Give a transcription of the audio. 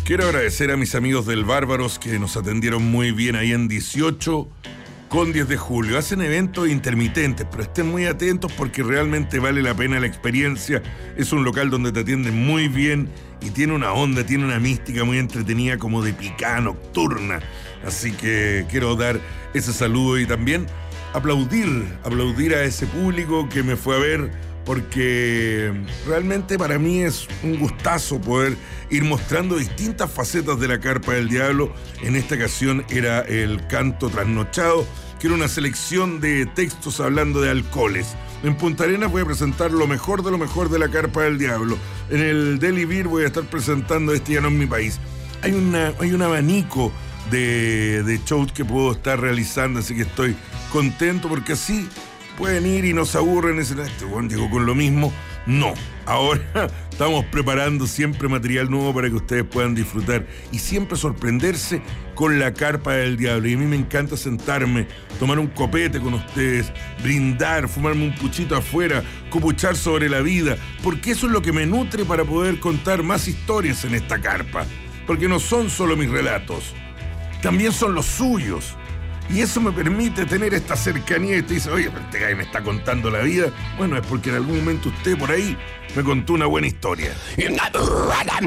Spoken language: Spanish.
Quiero agradecer a mis amigos del Bárbaros que nos atendieron muy bien ahí en 18 con 10 de julio. Hacen eventos intermitentes, pero estén muy atentos porque realmente vale la pena la experiencia. Es un local donde te atienden muy bien y tiene una onda, tiene una mística muy entretenida como de picada nocturna. Así que quiero dar ese saludo y también aplaudir a ese público que me fue a ver, porque realmente para mí es un gustazo poder ir mostrando distintas facetas de la Carpa del Diablo. En esta ocasión era el canto trasnochado, que era una selección de textos hablando de alcoholes. En Punta Arenas voy a presentar lo mejor de la Carpa del Diablo. En el Deli Beer voy a estar presentando Este ya no es mi país. Hay un abanico de shows que puedo estar realizando, así que estoy contento porque así pueden ir y no se aburren y dicen, este bueno llegó con lo mismo. No, ahora estamos preparando siempre material nuevo para que ustedes puedan disfrutar y siempre sorprenderse con la Carpa del Diablo. Y a mí me encanta sentarme, tomar un copete con ustedes, brindar, fumarme un puchito afuera, copuchar sobre la vida, porque eso es lo que me nutre para poder contar más historias en esta carpa. Porque no son solo mis relatos, también son los suyos. Y eso me permite tener esta cercanía y te dice, oye, pero este gallo me está contando la vida. Bueno, es porque en algún momento usted por ahí me contó una buena historia.